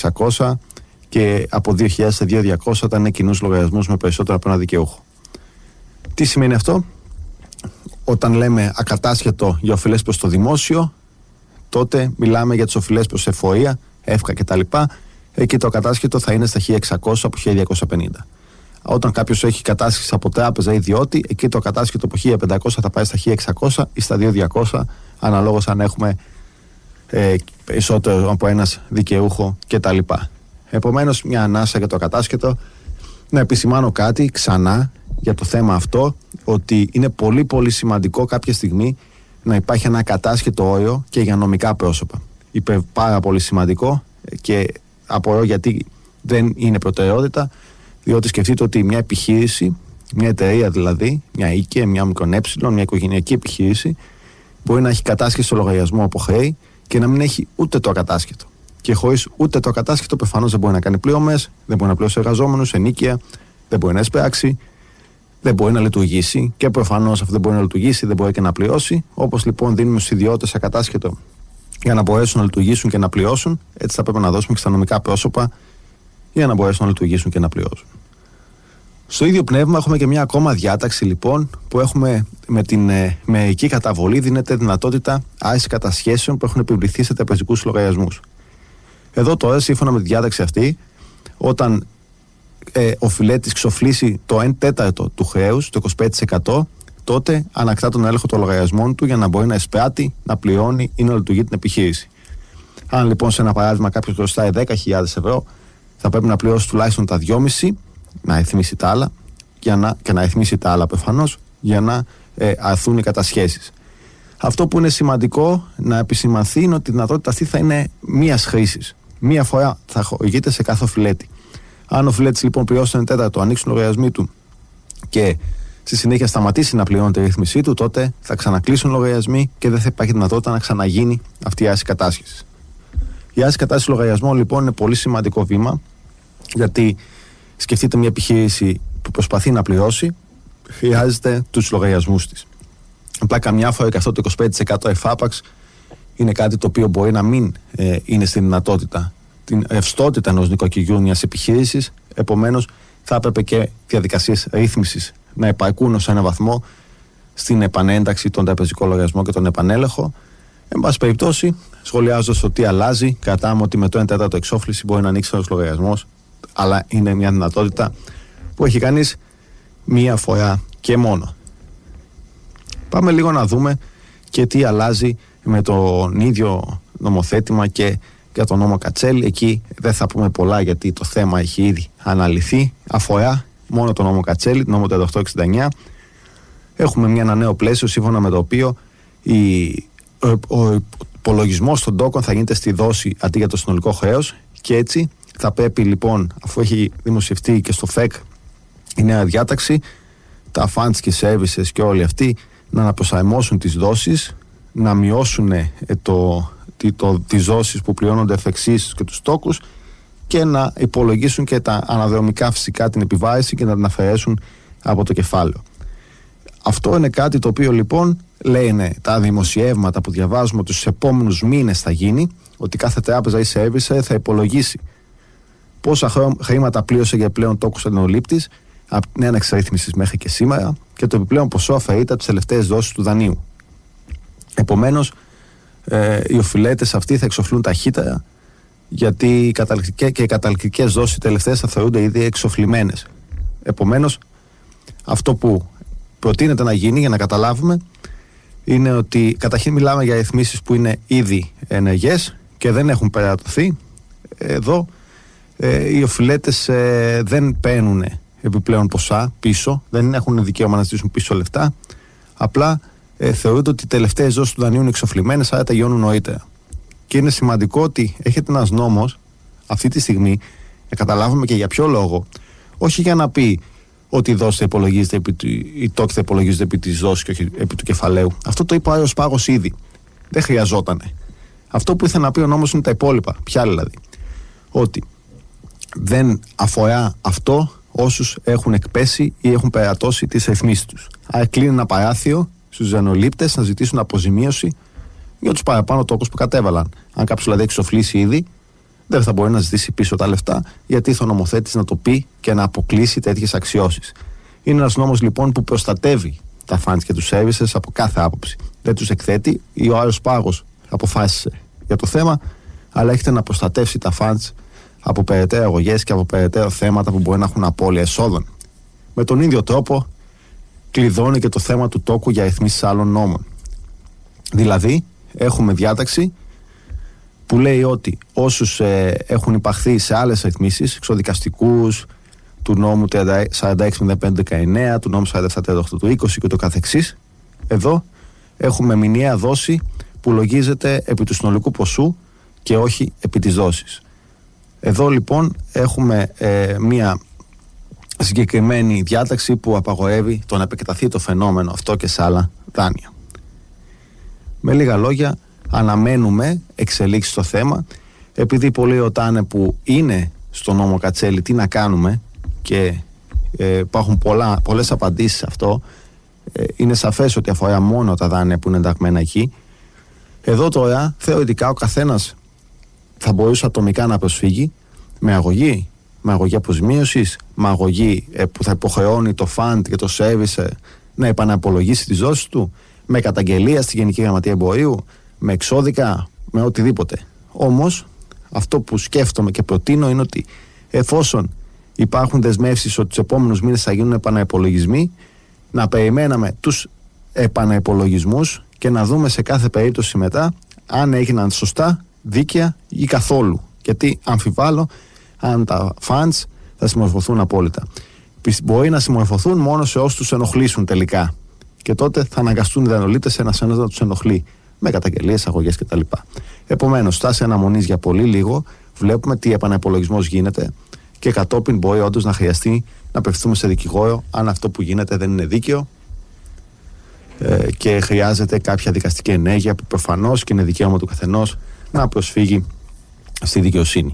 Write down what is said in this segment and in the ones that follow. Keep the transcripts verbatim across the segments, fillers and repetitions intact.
εξακόσια και από δύο χιλιάδες σε δύο χιλιάδες διακόσια όταν είναι κοινούς λογαριασμούς με περισσότερο από ένα δικαιούχο. Τι σημαίνει αυτό? Όταν λέμε ακατάσχετο για οφειλές προς το δημόσιο, τότε μιλάμε για τις οφειλές προς εφορία, εύκα κτλ. Εκεί το ακατάσχετο θα είναι στα χίλια εξακόσια από χίλια διακόσια πενήντα. Όταν κάποιος έχει κατάσχεση από τράπεζα ή ιδιώτη, εκεί το ακατάσχετο από χίλια πεντακόσια θα πάει στα χίλια εξακόσια ή στα δύο χιλιάδες διακόσια, αναλόγως αν έχουμε ε, περισσότερο από ένας δικαιούχο κτλ. Επομένως, μια ανάσα για το ακατάσχετο. Να επισημάνω κάτι ξανά για το θέμα αυτό, ότι είναι πολύ πολύ σημαντικό κάποια στιγμή να υπάρχει ένα ακατάσχετο όριο και για νομικά πρόσωπα. Είπε πάρα πολύ σημαντικό και απορώ γιατί δεν είναι προτεραιότητα, διότι σκεφτείτε ότι μια επιχείρηση, μια εταιρεία δηλαδή, μια οίκη, μια μικρονέψιλον, μια οικογενειακή επιχείρηση, μπορεί να έχει κατάσχεση στο λογαριασμό από χρέη και να μην έχει ούτε το ακατάσχετο. Και χωρίς ούτε το ακατάσχετο, προφανώς δεν μπορεί να κάνει πληρωμές, δεν μπορεί να πληρώσει εργαζόμενους, ενίκεια, δεν μπορεί να εισπράξει, δεν μπορεί να λειτουργήσει και προφανώς αυτό δεν μπορεί να λειτουργήσει, δεν μπορεί και να πληρώσει. Όπως λοιπόν δίνουμε στους ιδιώτες ακατάσχετο για να μπορέσουν να λειτουργήσουν και να πληρώσουν, έτσι θα πρέπει να δώσουμε και στα νομικά πρόσωπα για να μπορέσουν να λειτουργήσουν και να πληρώσουν. Στο ίδιο πνεύμα έχουμε και μια ακόμα διάταξη λοιπόν που έχουμε με την ε, μερική καταβολή, δίνεται δυνατότητα άρση κατασχέσεων που έχουν επιβληθεί σε τραπεζικούς λογαριασμούς. Εδώ τώρα, σύμφωνα με τη διάταξη αυτή, όταν ε, ο φιλέτης ξοφλήσει το ένα τέταρτο του χρέους, το είκοσι πέντε τοις εκατό, τότε ανακτά τον έλεγχο των λογαριασμών του για να μπορεί να εισπράττει, να πληρώνει ή να λειτουργεί την επιχείρηση. Αν λοιπόν σε ένα παράδειγμα κάποιος χρωστάει δέκα χιλιάδες ευρώ, θα πρέπει να πληρώσει τουλάχιστον τα δυόμισι, να ρυθμίσει τα άλλα για να, και να ρυθμίσει τα άλλα προφανώς για να ε, αρθούν οι κατασχέσεις. Αυτό που είναι σημαντικό να επισημανθεί είναι ότι η δυνατότητα αυτή θα είναι μίας χρήσης. Μία φορά θα χορηγείται σε κάθε οφειλέτη. Αν ο φιλέτης λοιπόν πληρώσει ένα τέταρτο, ανοίξουν λογαριασμοί του και στη συνέχεια σταματήσει να πληρώνει τη ρύθμισή του, τότε θα ξανακλείσουν λογαριασμοί και δεν θα υπάρχει δυνατότητα να ξαναγίνει αυτή η άρση κατάσχεσης. Η άρση κατάσχεσης λογαριασμών λοιπόν είναι πολύ σημαντικό βήμα, γιατί σκεφτείτε μια επιχείρηση που προσπαθεί να πληρώσει, χρειάζεται τους λογαριασμούς της. Απλά καμιά φορά και αυτό το είκοσι πέντε τοις εκατό εφάπαξ είναι κάτι το οποίο μπορεί να μην ε, είναι στην δυνατότητα, την ρευστότητα ενός νοικοκυριού μιας επιχείρησης. Επομένως, θα έπρεπε και διαδικασίες ρύθμισης να υπαρκούν ως ένα βαθμό στην επανένταξη των τραπεζικών λογαριασμών και τον επανέλεγχο. Εν πάση περιπτώσει, σχολιάζοντας το τι αλλάζει, κρατάμε ότι με το ένα τέταρτο εξόφληση μπορεί να ανοίξει ένας λογαριασμός, αλλά είναι μια δυνατότητα που έχει κανείς μία φορά και μόνο. Πάμε λίγο να δούμε και τι αλλάζει με τον ίδιο νομοθέτημα και για τον νόμο Κατσέλη. Εκεί δεν θα πούμε πολλά γιατί το θέμα έχει ήδη αναλυθεί. Αφορά μόνο τον νόμο Κατσέλη, τον νόμο τριάντα οκτώ εξήντα εννιά. Έχουμε μια, ένα νέο πλαίσιο σύμφωνα με το οποίο η, ο, ο υπολογισμός των τόκων θα γίνεται στη δόση αντί για το συνολικό χρέος και έτσι θα πρέπει λοιπόν, αφού έχει δημοσιευτεί και στο ΦΕΚ η νέα διάταξη, τα funds και services και όλοι αυτοί να αναπροσαρμόσουν τις δόσεις, να μειώσουν ε, το, το, το, τις δόσεις που πληρώνονται εφ' εξής και τους τόκους και να υπολογίσουν και τα αναδρομικά φυσικά την επιβάρηση και να την αφαιρέσουν από το κεφάλαιο. Αυτό είναι κάτι το οποίο λοιπόν λένε τα δημοσιεύματα που διαβάζουμε ότι στους επόμενους μήνες θα γίνει, ότι κάθε τράπεζα ή service θα υπολογίσει πόσα χρήματα πλήρωσε για πλέον τόκους αντινολήπτης από την έναρξη ρύθμισης μέχρι και σήμερα και το επιπλέον ποσό αφαιρείται από τις τελευταίες δόσεις του δανείου. Επομένως, ε, οι οφειλέτες αυτοί θα εξοφλούν ταχύτερα, γιατί οι καταληκτικές και οι καταληκτικές δόσεις τελευταίες θα θεωρούνται ήδη εξοφλημένες. Επομένως, αυτό που προτείνεται να γίνει για να καταλάβουμε είναι ότι καταρχήν μιλάμε για ρυθμίσεις που είναι ήδη ενεργές και δεν έχουν περατωθεί. Εδώ ε, οι οφειλέτες ε, δεν παίρνουν επιπλέον ποσά πίσω, δεν έχουν δικαίωμα να ζητήσουν πίσω λεφτά. Απλά ε, θεωρείται ότι οι τελευταίες δόσεις του δανείου είναι εξοφλημένες, άρα τελειώνουν νωρίτερα. Και είναι σημαντικό ότι έχετε ένας νόμος αυτή τη στιγμή, να καταλάβουμε και για ποιο λόγο, όχι για να πει ότι η δόση θα υπολογίζεται επί του, η τόκη θα υπολογίζεται επί της δόσης και όχι επί του κεφαλαίου. Αυτό το είπε ο Άριος Πάγος ήδη. Δεν χρειαζότανε. Αυτό που ήθελε να πει ο νόμος είναι τα υπόλοιπα. Ποια δηλαδή? Ότι δεν αφορά αυτό όσους έχουν εκπέσει ή έχουν περατώσει τις ρυθμίσεις τους. Άρα κλείνει ένα παράθυρο στους ζενολήπτες να ζητήσουν αποζημίωση για τους παραπάνω τόκους που κατέβαλαν. Αν κάποιος δηλαδή εξοφλήσει ήδη, δεν θα μπορεί να ζητήσει πίσω τα λεφτά, γιατί ήρθε ο νομοθέτης να το πει και να αποκλείσει τέτοιες αξιώσεις. Είναι ένας νόμος λοιπόν που προστατεύει τα funds και τους services από κάθε άποψη. Δεν τους εκθέτει, ή ο άλλος πάγος αποφάσισε για το θέμα, αλλά έχετε να προστατεύσει τα funds από περαιτέρω αγωγές και από περαιτέρω θέματα που μπορεί να έχουν απώλεια εσόδων. Με τον ίδιο τρόπο κλειδώνει και το θέμα του τόκου για ρυθμίσεις άλλων νόμων. Δηλαδή, έχουμε διάταξη που λέει ότι όσους ε, έχουν υπαχθεί σε άλλες ρυθμίσεις, εξοδικαστικούς, του νόμου σαράντα έξι μηδέν πέντε δεκαεννέα, του νόμου σαράντα επτά τριάντα οκτώ του είκοσι και το καθεξής, εδώ έχουμε μηνιαία δόση που λογίζεται επί του συνολικού ποσού και όχι επί της δόσης. Εδώ λοιπόν έχουμε ε, μία συγκεκριμένη διάταξη που απαγορεύει το να επεκταθεί το φαινόμενο αυτό και σε άλλα δάνεια. Με λίγα λόγια, αναμένουμε εξελίξεις στο θέμα, επειδή πολλοί ρωτάνε που είναι στο νόμο Κατσέλη τι να κάνουμε και ε, υπάρχουν πολλά, πολλές απαντήσεις σε αυτό. Ε, είναι σαφές ότι αφορά μόνο τα δάνεια που είναι ενταγμένα εκεί. Εδώ τώρα θεωρητικά ο καθένας θα μπορούσε ατομικά να προσφύγει με αγωγή, με αγωγή αποζημίωσης, με αγωγή ε, που θα υποχρεώνει το fund και το service ε, να επαναπολογίσει τις δόσεις του, με καταγγελία στη Γενική Γραμματεία Εμπορίου, με εξώδικα, με οτιδήποτε. Όμως αυτό που σκέφτομαι και προτείνω είναι ότι εφόσον υπάρχουν δεσμεύσεις ότι τους επόμενους μήνες θα γίνουν επαναϋπολογισμοί, να περιμέναμε τους επαναϋπολογισμούς και να δούμε σε κάθε περίπτωση μετά αν έγιναν σωστά, δίκαια ή καθόλου. Γιατί αμφιβάλλω αν τα funds θα συμμορφωθούν απόλυτα. Μπορεί να συμμορφωθούν μόνο σε όσους τους ενοχλήσουν τελικά. Και τότε θα αναγκαστούν οι δανειολήπτες ένας ένας να τους ενοχλεί με καταγγελίες, αγωγές κτλ. Επομένως, στάση αναμονής για πολύ λίγο, βλέπουμε τι επαναϋπολογισμός γίνεται και κατόπιν μπορεί όντως να χρειαστεί να απευθυνθούμε σε δικηγόρο αν αυτό που γίνεται δεν είναι δίκαιο ε, και χρειάζεται κάποια δικαστική ενέργεια που προφανώς και είναι δικαίωμα του καθενός να προσφύγει στη δικαιοσύνη.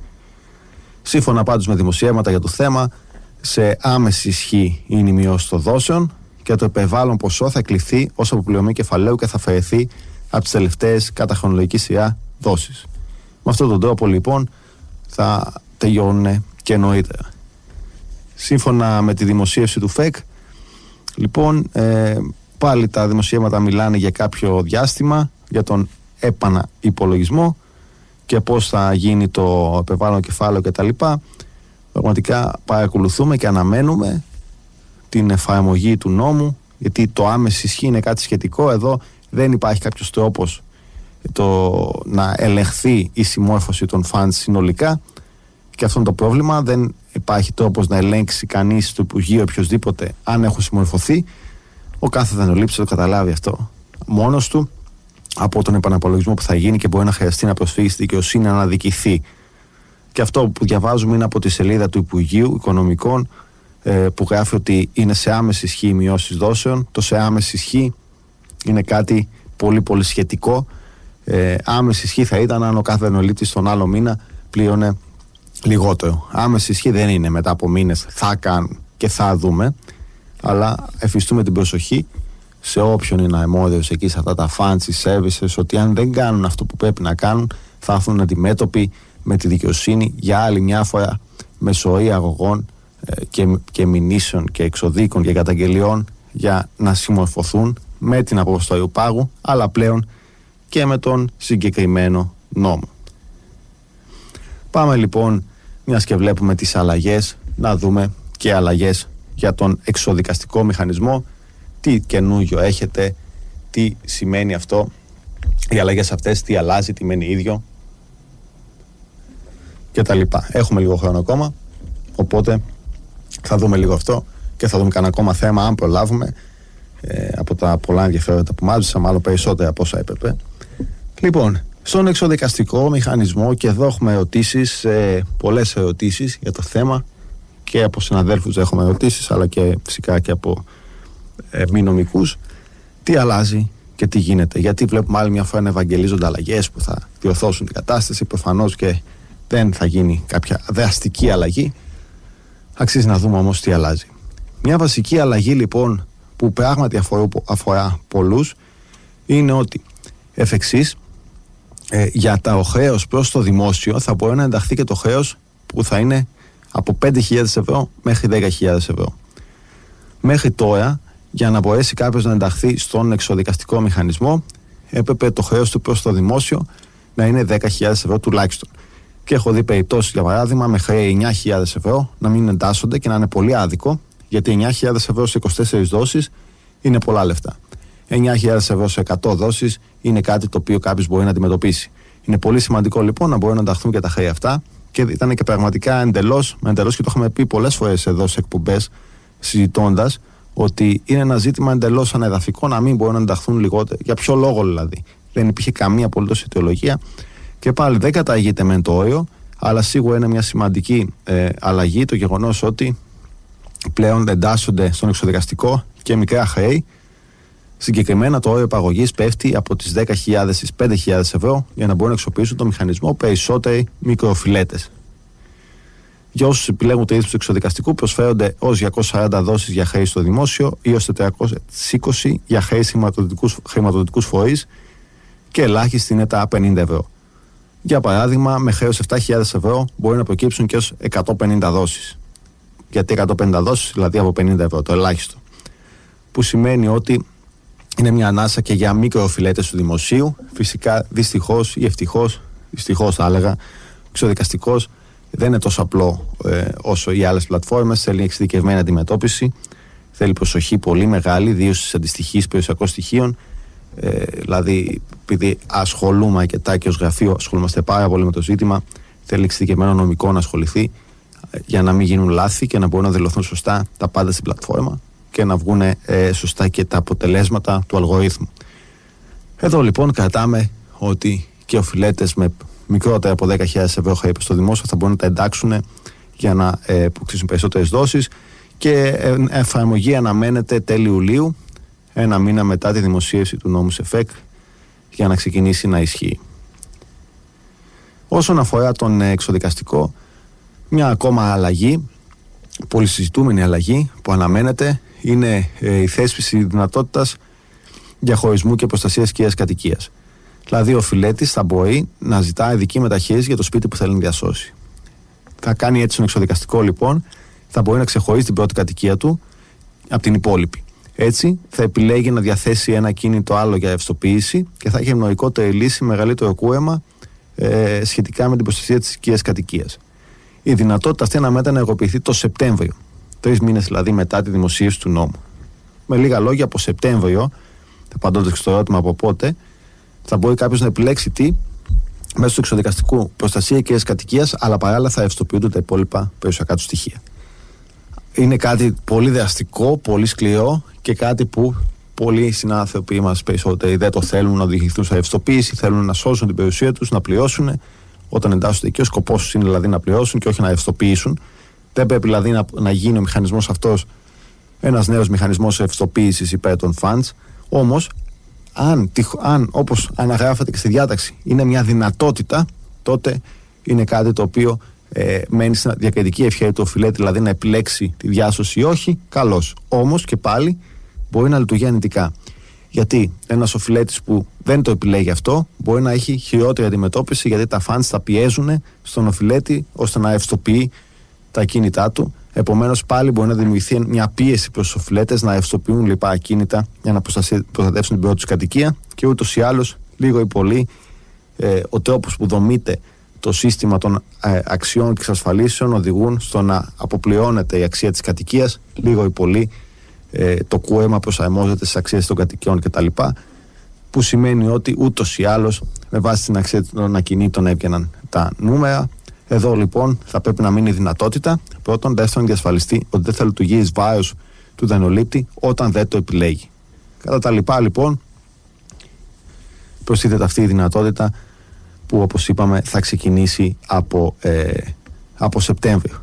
Σύμφωνα πάντως με δημοσιεύματα για το θέμα, σε άμεση ισχύ είναι η μειώση των δόσεων και το επεβάλλον ποσό θα κληθεί ως αποπληρωμή κεφαλαίου και θα αφαιρεθεί από τις τελευταίες κατά χρονολογική σειρά δόσεις. Με αυτόν τον τρόπο λοιπόν θα τελειώνουν και νωρίτερα. Σύμφωνα με τη δημοσίευση του ΦΕΚ, λοιπόν, ε, πάλι τα δημοσιεύματα μιλάνε για κάποιο διάστημα, για τον επαναϋπολογισμό και πώς θα γίνει το επεβάλλον κεφάλαιο κτλ. Πραγματικά παρακολουθούμε και αναμένουμε την εφαρμογή του νόμου, γιατί το άμεση ισχύ είναι κάτι σχετικό. Εδώ δεν υπάρχει κάποιος τρόπος το να ελεγχθεί η συμμόρφωση των funds συνολικά και αυτό είναι το πρόβλημα. Δεν υπάρχει τρόπος να ελέγξει κανείς στο Υπουργείο οποιοδήποτε αν έχουν συμμορφωθεί. Ο κάθε δανειολήπτης θα το καταλάβει αυτό μόνος του από τον επαναπολογισμό που θα γίνει και μπορεί να χρειαστεί να προσφύγει στη δικαιοσύνη να αναδικηθεί. Και αυτό που διαβάζουμε είναι από τη σελίδα του Υπουργείου Οικονομικών, που γράφει ότι είναι σε άμεση ισχύ οι μειώσεις δόσεων. Το σε άμεση ισχύ είναι κάτι πολύ πολύ σχετικό. Ε, άμεση ισχύ θα ήταν αν ο κάθε δανειολήπτης τον άλλο μήνα πλήρωνε λιγότερο. Άμεση ισχύ δεν είναι μετά από μήνες θα κάνουν και θα δούμε, αλλά εφιστούμε την προσοχή σε όποιον είναι αεμόδιος εκεί σε αυτά τα fancy services, ότι αν δεν κάνουν αυτό που πρέπει να κάνουν θα έρθουν αντιμέτωποι με τη δικαιοσύνη για άλλη μια φορά με σωρία αγωγών και, και μηνύσεων και εξοδίκων και καταγγελιών για να συμμορφωθούν με την αποστολή πάγου, αλλά πλέον και με τον συγκεκριμένο νόμο. Πάμε λοιπόν, μιας και βλέπουμε τις αλλαγές, να δούμε και αλλαγές για τον εξοδικαστικό μηχανισμό. Τι καινούργιο έχετε, τι σημαίνει αυτό, οι αλλαγές αυτές, τι αλλάζει, τι μένει ίδιο και τα λοιπά. Έχουμε λίγο χρόνο ακόμα, οπότε θα δούμε λίγο αυτό και θα δούμε κανένα ακόμα θέμα αν προλάβουμε ε, από τα πολλά ενδιαφέροντα που μάζεψα, μάλλον περισσότερα από όσα έπρεπε. Λοιπόν, στον εξοδικαστικό μηχανισμό, και εδώ έχουμε ερωτήσεις, ε, πολλές ερωτήσεις για το θέμα και από συναδέλφους έχουμε ερωτήσεις, αλλά και φυσικά και από ε, μη νομικούς. Τι αλλάζει και τι γίνεται, γιατί βλέπουμε άλλη μια φορά να ευαγγελίζονται αλλαγές που θα διορθώσουν την κατάσταση, προφανώς και δεν θα γίνει κάποια δραστική αλλαγή. Αξίζει να δούμε όμως τι αλλάζει. Μια βασική αλλαγή λοιπόν που πράγματι αφορά, αφορά πολλούς είναι ότι εφ' εξής ε, για το χρέος προς το δημόσιο θα μπορεί να ενταχθεί και το χρέος που θα είναι από πέντε χιλιάδες ευρώ μέχρι δέκα χιλιάδες ευρώ. Μέχρι τώρα, για να μπορέσει κάποιος να ενταχθεί στον εξοδικαστικό μηχανισμό, έπρεπε το χρέος του προς το δημόσιο να είναι δέκα χιλιάδες ευρώ τουλάχιστον. Και έχω δει περιπτώσεις, για παράδειγμα, με χρέη εννιά χιλιάδες ευρώ να μην εντάσσονται και να είναι πολύ άδικο, γιατί εννιά χιλιάδες ευρώ σε είκοσι τέσσερις δόσεις είναι πολλά λεφτά. εννιά χιλιάδες ευρώ σε εκατό δόσεις είναι κάτι το οποίο κάποιος μπορεί να αντιμετωπίσει. Είναι πολύ σημαντικό λοιπόν να μπορούν να ενταχθούν και τα χρέη αυτά, και ήταν και πραγματικά εντελώς, εντελώς και το είχαμε πει πολλές φορές εδώ σε εκπομπές συζητώντας, ότι είναι ένα ζήτημα εντελώς ανεδαφικό να μην μπορούν να ενταχθούν λιγότερο. Για ποιο λόγο δηλαδή? Δεν υπήρχε καμία απολύτως αιτιολογία. Και πάλι δεν καταργείται μεν το όριο, αλλά σίγουρα είναι μια σημαντική ε, αλλαγή το γεγονός ότι πλέον εντάσσονται στον εξοδικαστικό και μικρά χρέη. Συγκεκριμένα το όριο επαγωγής πέφτει από τις δέκα χιλιάδες στις πέντε χιλιάδες ευρώ για να μπορούν να αξιοποιήσουν το μηχανισμό περισσότεροι μικροοφιλέτες. Για όσους επιλέγουν τη ρύθμιση του εξοδικαστικού, προσφέρονται ως διακόσιες σαράντα δόσεις για χρέη στο δημόσιο ή ως τετρακόσιες είκοσι για χρέη χρηματοδοτικούς φορείς, και ελάχιστη είναι τα πενήντα ευρώ. Για παράδειγμα, με χρέος επτά χιλιάδες ευρώ μπορεί να προκύψουν και ως εκατόν πενήντα δόσεις. Γιατί εκατόν πενήντα δόσεις, δηλαδή από πενήντα ευρώ, το ελάχιστο. Που σημαίνει ότι είναι μια ανάσα και για μικροοφιλέτες του δημοσίου. Φυσικά, δυστυχώς ή ευτυχώς, δυστυχώς θα έλεγα, ο εξοδικαστικός δεν είναι τόσο απλό ε, όσο οι άλλες πλατφόρμες. Θέλει εξειδικευμένη αντιμετώπιση, θέλει προσοχή πολύ μεγάλη, ιδίως στις αντιστοιχίες περιουσιακών στοιχείων. Ε, δηλαδή, επειδή ασχολούμαι αρκετά και ως γραφείο, ασχολούμαστε πάρα πολύ με το ζήτημα, θέλει εξειδικευμένο νομικό να ασχοληθεί ε, για να μην γίνουν λάθη και να μπορούν να δηλωθούν σωστά τα πάντα στην πλατφόρμα και να βγουν ε, σωστά και τα αποτελέσματα του αλγορίθμου. Εδώ λοιπόν κρατάμε ότι και οφειλέτες με μικρότερα από δέκα χιλιάδες ευρώ χρέη στο δημόσιο θα μπορούν να τα εντάξουν για να ε, αποκτήσουν περισσότερες δόσεις, και ε, εφαρμογή αναμένεται τέλη Ιουλίου, ένα μήνα μετά τη δημοσίευση του νόμου ΣΕΦΕΚ, για να ξεκινήσει να ισχύει. Όσον αφορά τον εξοδικαστικό, μια ακόμα αλλαγή, πολύ συζητούμενη αλλαγή που αναμένεται, είναι ε, η θέσπιση δυνατότητας διαχωρισμού και προστασίας οικιακής κατοικίας. Δηλαδή, ο οφειλέτης θα μπορεί να ζητά ειδική μεταχείριση για το σπίτι που θέλει να διασώσει. Θα κάνει έτσι τον εξοδικαστικό, λοιπόν, θα μπορεί να ξεχωρίσει την πρώτη κατοικία του από την υπόλοιπη. Έτσι, θα επιλέγει να διαθέσει ένα κίνητο άλλο για ευστοποίηση και θα έχει ευνοϊκότερη λύση, μεγαλύτερο κούρεμα ε, σχετικά με την προστασία της οικιακής κατοικίας. Η δυνατότητα αυτή αναμένεται να ενεργοποιηθεί το Σεπτέμβριο, τρεις μήνες δηλαδή μετά τη δημοσίευση του νόμου. Με λίγα λόγια, από Σεπτέμβριο, απαντώντας στο ερώτημα από πότε, θα μπορεί κάποιος να επιλέξει τι μέσω του εξοδικαστικού προστασία οικιακής κατοικίας, αλλά παράλληλα θα ευστοποιούνται τα υπόλοιπα περιουσιακά του στοιχεία. Είναι κάτι πολύ δραστικό, πολύ σκληρό και κάτι που πολλοί συνάνθρωποι μας περισσότεροι δεν το θέλουν να οδηγηθούν σε ευστοποίηση, θέλουν να σώσουν την περιουσία τους, να πληρώσουν όταν εντάσσονται εκεί. Ο σκοπός τους είναι δηλαδή να πληρώσουν και όχι να ευστοποιήσουν. Δεν πρέπει δηλαδή να, να γίνει ο μηχανισμός αυτός ένας νέος μηχανισμός ευστοποίησης υπέρ των funds. Όμως, αν, αν όπως αναγράφεται και στη διάταξη είναι μια δυνατότητα, τότε είναι κάτι το οποίο ε, μένει στην διακριτική ευχέρεια του οφειλέτη, δηλαδή να επιλέξει τη διάσωση ή όχι, καλώς. Όμως και πάλι μπορεί να λειτουργεί αρνητικά. Γιατί ένας οφειλέτης που δεν το επιλέγει αυτό μπορεί να έχει χειρότερη αντιμετώπιση, γιατί τα funds θα πιέζουν στον οφειλέτη ώστε να ευστοποιεί τα ακίνητά του. Επομένως, πάλι μπορεί να δημιουργηθεί μια πίεση προς τους οφειλέτες να ευστοποιούν λοιπά ακίνητα για να προστατεύσουν την πρώτη τους κατοικία, και ούτως ή άλλως, λίγο ή πολύ, ε, ο τρόπος που δομείται το σύστημα των ε, αξιών και εξασφαλίσεων οδηγούν στο να αποπληρώνεται η αξία της κατοικίας, λίγο ή πολύ ε, το κούρεμα προσαρμόζεται στις αξίες των κατοικιών κτλ. Που σημαίνει ότι ούτως ή άλλως, με βάση την αξία των ακινήτων έβγαιναν τα νούμερα. Εδώ λοιπόν θα πρέπει να μείνει η δυνατότητα, πρώτον, δεύτερον, διασφαλιστεί ότι δεν θα λειτουργεί εις βάρος του δανειολήπτη όταν δεν το επιλέγει. Κατά τα λοιπά, λοιπόν, προσθέτεται αυτή η δυνατότητα που, όπως είπαμε, θα ξεκινήσει από, ε, από Σεπτέμβριο.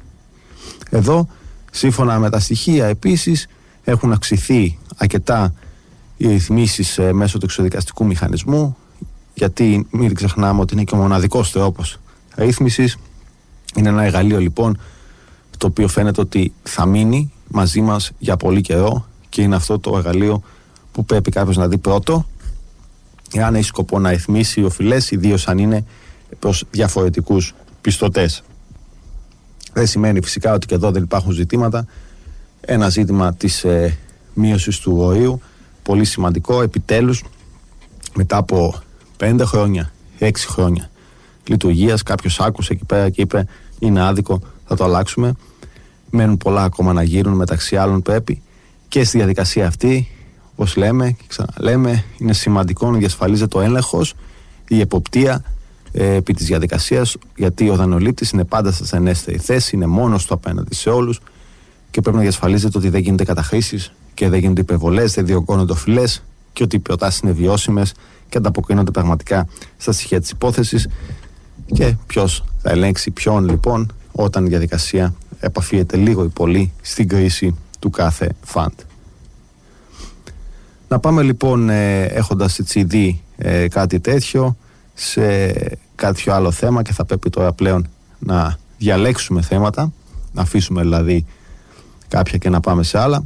Εδώ, σύμφωνα με τα στοιχεία, επίσης, έχουν αυξηθεί αρκετά οι ρυθμίσεις ε, μέσω του εξοδικαστικού μηχανισμού, γιατί μην ξεχνάμε ότι είναι και ο μοναδικός τρόπος ρύθμισης. Είναι ένα εργαλείο λοιπόν το οποίο φαίνεται ότι θα μείνει μαζί μας για πολύ καιρό, και είναι αυτό το εργαλείο που πρέπει κάποιος να δει πρώτο εάν έχει σκοπό να ρυθμίσει οφειλές, ιδίως αν είναι προς διαφορετικούς πιστωτές. Δεν σημαίνει φυσικά ότι και εδώ δεν υπάρχουν ζητήματα. Ένα ζήτημα της ε, μείωσης του ορίου, πολύ σημαντικό, επιτέλους μετά από πέντε χρόνια, έξι χρόνια λειτουργίας, κάποιος άκουσε εκεί πέρα και είπε είναι άδικο, θα το αλλάξουμε. Μένουν πολλά ακόμα να γίνουν, μεταξύ άλλων πρέπει και στη διαδικασία αυτή, όπως λέμε και ξαναλέμε, είναι σημαντικό να διασφαλίζεται ο έλεγχος, η εποπτεία ε, επί της διαδικασίας, γιατί ο δανειολήπτης είναι πάντα σε ενέστερη θέση, είναι μόνος του απέναντι σε όλους και πρέπει να διασφαλίζεται ότι δεν γίνονται καταχρήσεις και δεν γίνονται υπερβολές, δεν διωγγώνονται οφειλές και ότι οι προτάσεις είναι βιώσιμες και ανταποκρίνονται πραγματικά στα στοιχεία της υπόθεσης. Και ποιος θα ελέγξει ποιον λοιπόν, όταν η διαδικασία επαφίεται λίγο ή πολύ στην κρίση του κάθε φαντ. Να πάμε λοιπόν ε, έχοντας έτσι δει ε, κάτι τέτοιο σε κάποιο άλλο θέμα, και θα πρέπει τώρα πλέον να διαλέξουμε θέματα, να αφήσουμε δηλαδή κάποια και να πάμε σε άλλα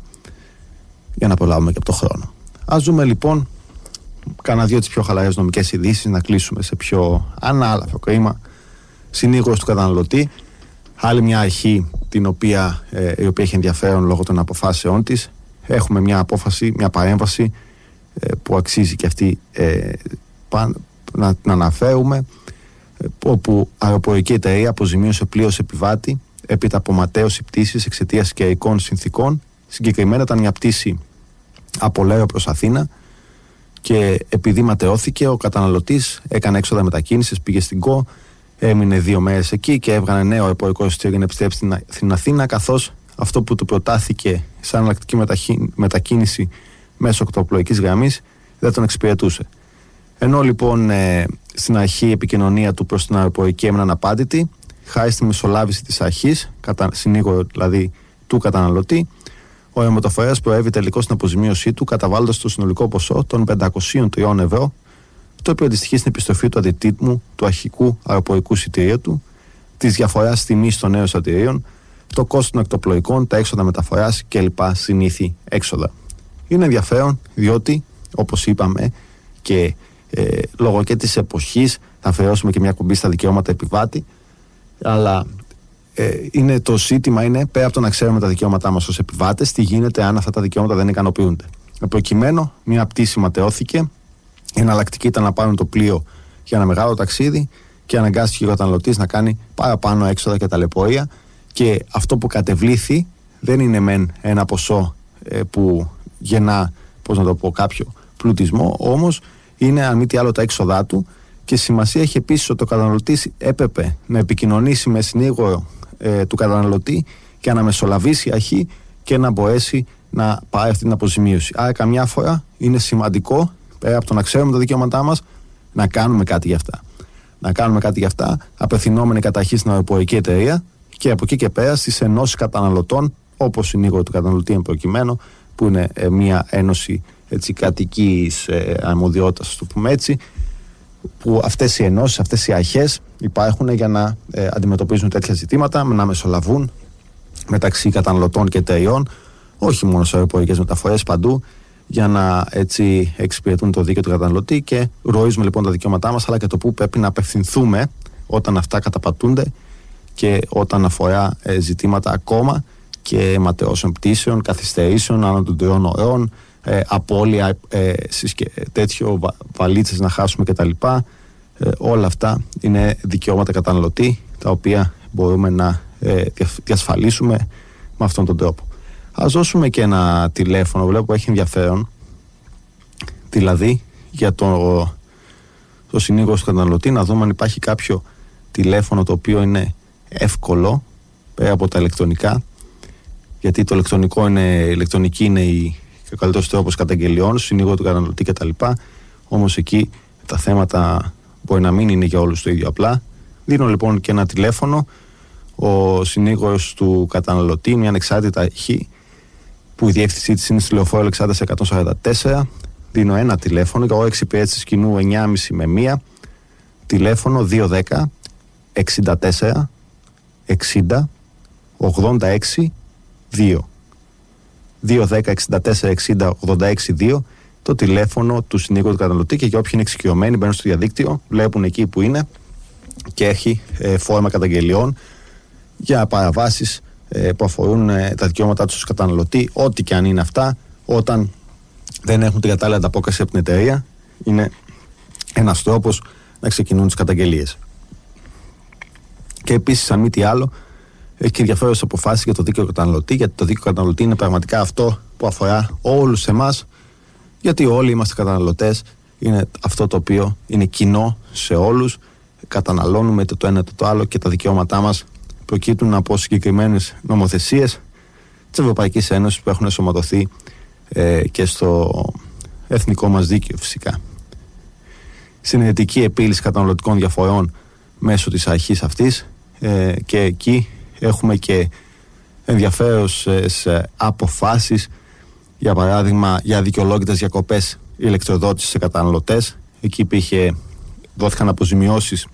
για να προλάβουμε και από το χρόνο. Ας δούμε λοιπόν κάνα δύο τις πιο χαλαρές νομικές ειδήσεις, να κλείσουμε σε πιο ανάλαφρο κρίμα. Συνήγορος του καταναλωτή, άλλη μια αρχή την οποία, ε, η οποία έχει ενδιαφέρον λόγω των αποφάσεών της. Έχουμε μια απόφαση, μια παρέμβαση ε, που αξίζει και αυτή ε, παν, να την αναφέρουμε, ε, όπου αεροπορική εταιρεία αποζημίωσε πλήρως επιβάτη έπειτα από ματέωση πτήσης εξαιτίας καιρικών συνθήκων. Συγκεκριμένα ήταν μια πτήση από Λέρο προς Αθήνα και επειδή ματαιώθηκε, ο καταναλωτής έκανε έξοδα μετακίνησης, πήγε στην ΚΟ, έμεινε δύο μέρες εκεί και έβγανε νέο αεροπορικό εισιτήριο για να επιστρέψει στην Αθήνα, καθώς αυτό που του προτάθηκε σαν εναλλακτική μετακίνηση μέσω οκτωπλοϊκής γραμμής δεν τον εξυπηρετούσε. Ενώ λοιπόν ε, στην αρχή η επικοινωνία του προς την αεροπορική έμεινε αναπάντητη, χάρη στη μεσολάβηση της αρχής, κατα... συνήγορο δηλαδή του καταναλωτή, ο αερομεταφορέας προέβη τελικώς στην αποζημίωσή του, καταβάλλοντας το συνολικό ποσό των πεντακόσια τρία ευρώ, το οποίο αντιστοιχεί στην επιστροφή του αντιτίμου του αρχικού αεροπορικού εισιτηρίου του, της διαφοράς τιμής των νέων εισιτηρίων, το κόστος των εκτοπλοϊκών, τα έξοδα μεταφοράς κλπ. Συνήθη έξοδα. Είναι ενδιαφέρον διότι, όπως είπαμε, και ε, λόγω και της εποχής, θα αφιερώσουμε και μια κουμπί στα δικαιώματα επιβάτη, αλλά ε, είναι, το ζήτημα είναι πέρα από το να ξέρουμε τα δικαιώματά μας ως επιβάτες, τι γίνεται αν αυτά τα δικαιώματα δεν ικανοποιούνται. Προκειμένου, μια πτήση ματαιώθηκε, η εναλλακτική ήταν να πάρουν το πλοίο για ένα μεγάλο ταξίδι και αναγκάστηκε ο καταναλωτής να κάνει παραπάνω έξοδα και ταλαιπωρία, και αυτό που κατεβλήθη δεν είναι μεν ένα ποσό ε, που γεννά, πώς να το πω, κάποιο πλουτισμό, όμως είναι αν μη τι άλλο τα έξοδά του, και σημασία έχει επίσης ότι ο καταναλωτής έπρεπε να επικοινωνήσει με συνήγορο ε, του καταναλωτή και να μεσολαβήσει αρχή και να μπορέσει να πάρει αυτή την αποζημίωση. Άρα καμιά φορά είναι σημαντικό, πέρα από το να ξέρουμε τα δικαιώματά μας, να κάνουμε κάτι για αυτά. Να κάνουμε κάτι για αυτά, απευθυνόμενοι καταρχήν στην αεροπορική εταιρεία και από εκεί και πέρα στις ενώσεις καταναλωτών, όπως συνήγορο του καταναλωτή εν προκειμένου, που είναι ε, μια ένωση έτσι, κατοικής ε, αρμοδιότητας, το πούμε έτσι, που αυτές οι ενώσεις, αυτές οι αρχές υπάρχουν για να ε, αντιμετωπίζουν τέτοια ζητήματα, να μεσολαβούν μεταξύ καταναλωτών και εταιρεών, όχι μόνο σε αεροπορικές μεταφορές, παντού, για να έτσι εξυπηρετούν το δίκαιο του καταναλωτή, και ροίζουμε λοιπόν τα δικαιώματά μας, αλλά και το που πρέπει να απευθυνθούμε όταν αυτά καταπατούνται και όταν αφορά ε, ζητήματα ακόμα και ματαιώσεων πτήσεων, καθυστερήσεων, άνω των τριών ωρών, ε, απώλεια ε, συσκε, τέτοιο βα, βαλίτσες να χάσουμε κτλ. Ε, όλα αυτά είναι δικαιώματα καταναλωτή, τα οποία μπορούμε να ε, διασφαλίσουμε με αυτόν τον τρόπο. Ας δώσουμε και ένα τηλέφωνο, βλέπω έχει ενδιαφέρον, δηλαδή για το, το συνήγορο του καταναλωτή, να δούμε αν υπάρχει κάποιο τηλέφωνο το οποίο είναι εύκολο πέρα από τα ηλεκτρονικά, γιατί το ηλεκτρονικό είναι, η ηλεκτρονική είναι η, ο καλύτερος τρόπος καταγγελιών, συνήγορο του καταναλωτή κτλ. Όμως εκεί τα θέματα μπορεί να μην είναι για όλους το ίδιο απλά. Δίνω λοιπόν και ένα τηλέφωνο, ο συνήγορος του καταναλωτή, μια ανεξάρτητα αρχή, που η διεύθυνσή της είναι στη Λεωφόρο Αλεξάνδρας εκατόν σαράντα τέσσερα. Δίνω ένα τηλέφωνο για ώρα εξυπηρέτησης κοινού εννιά και μισή με μία, τηλέφωνο δύο ένα μηδέν εξήντα τέσσερα εξήντα ογδόντα έξι δύο, δύο ένα μηδέν εξήντα τέσσερα εξήντα ογδόντα έξι δύο, το τηλέφωνο του συνήγορου του καταναλωτή, και για όποιοι είναι εξοικειωμένοι μπαίνουν στο διαδίκτυο, βλέπουν εκεί που είναι και έχει ε, φόρμα καταγγελιών για παραβάσεις ε, που αφορούν ε, τα δικαιώματά τους ως καταναλωτή, ό,τι και αν είναι αυτά, όταν δεν έχουν την κατάλληλη ανταπόκριση από την εταιρεία. Είναι ένας τρόπος να ξεκινούν τις καταγγελίες. Και επίσης, αν μη τι άλλο, έχει και ενδιαφέρουσες αποφάσεις για το δίκαιο καταναλωτή, γιατί το δίκαιο καταναλωτή είναι πραγματικά αυτό που αφορά όλους εμάς, γιατί όλοι είμαστε καταναλωτές. Είναι αυτό το οποίο είναι κοινό σε όλους. Καταναλώνουμε είτε το ένα είτε το άλλο, και τα δικαιώματά μας προκύπτουν από συγκεκριμένες νομοθεσίες της Ευρωπαϊκής Ένωσης που έχουν ενσωματωθεί ε, και στο εθνικό μας δίκαιο φυσικά. Συνενετική επίλυση καταναλωτικών διαφορών μέσω της αρχής αυτής, ε, και εκεί έχουμε και ενδιαφέρουσες ε, αποφάσεις, για παράδειγμα για δικαιολόγητες διακοπές ηλεκτροδότησης σε καταναλωτές. Εκεί υπήρχε, δόθηκαν αποζημιώσεις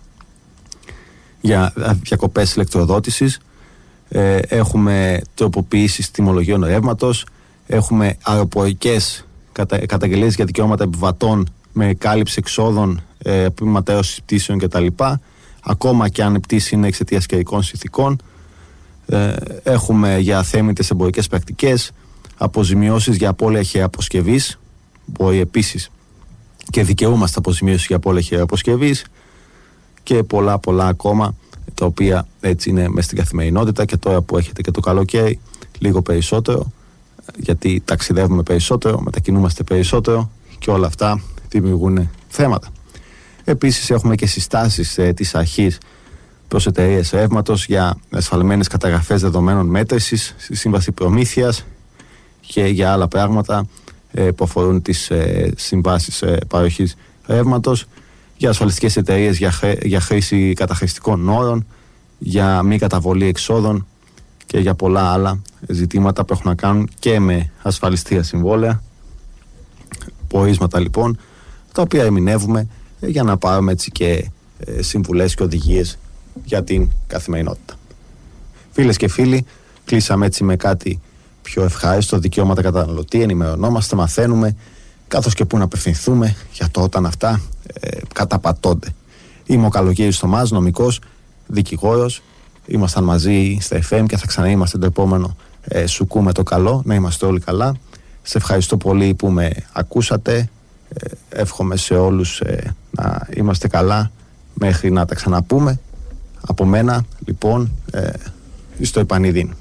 για διακοπές ηλεκτροδότησης. Ε, έχουμε τροποποιήσεις τιμολογίων ρεύματος, έχουμε αεροπορικές κατα, καταγγελίες για δικαιώματα επιβατών με κάλυψη εξόδων, ε, ματέωσης πτήσεων κτλ. Ακόμα και αν η πτήση είναι εξαιτίας καιρικών συνθηκών. Ε, έχουμε για αθέμητες εμπορικές πρακτικές, αποζημιώσεις για απώλεια χειραποσκευής, μπορεί επίσης και δικαιούμαστε αποζημιώσεις για απώλεια χειραποσκευής, και πολλά πολλά ακόμα, τα οποία έτσι είναι μες στην καθημερινότητα, και τώρα που έχετε και το καλοκαίρι λίγο περισσότερο, γιατί ταξιδεύουμε περισσότερο, μετακινούμαστε περισσότερο, και όλα αυτά δημιουργούν θέματα. Επίσης έχουμε και συστάσεις ε, της αρχής προς εταιρείες ρεύματος για ασφαλμένες καταγραφές δεδομένων μέτρησης στη σύμβαση προμήθειας και για άλλα πράγματα ε, που αφορούν τις ε, συμβάσεις ε, παροχής ρεύματος, για ασφαλιστικές εταιρείες για, χρέ, για χρήση καταχρηστικών όρων, για μη καταβολή εξόδων και για πολλά άλλα ζητήματα που έχουν να κάνουν και με ασφαλιστήρια συμβόλαια, πορίσματα λοιπόν, τα οποία ερμηνεύουμε για να πάρουμε έτσι και ε, συμβουλές και οδηγίες για την καθημερινότητα. Φίλες και φίλοι, κλείσαμε έτσι με κάτι πιο ευχάριστο, δικαιώματα καταναλωτή, ενημερωνόμαστε, μαθαίνουμε, καθώς και πού να απευθυνθούμε για το όταν αυτά ε, καταπατώνται. Είμαι ο Καλογύρης Θωμάς, νομικός, δικηγόρος. Ήμασταν μαζί στα εφ εμ και θα ξαναείμαστε το επόμενο ε, Σουκού με το καλό. Να είμαστε όλοι καλά. Σε ευχαριστώ πολύ που με ακούσατε. Ε, εύχομαι σε όλους ε, να είμαστε καλά μέχρι να τα ξαναπούμε. Από μένα λοιπόν ε, στο επανειδήν.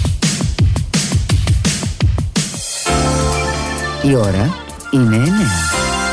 Η ώρα είναι εννέα.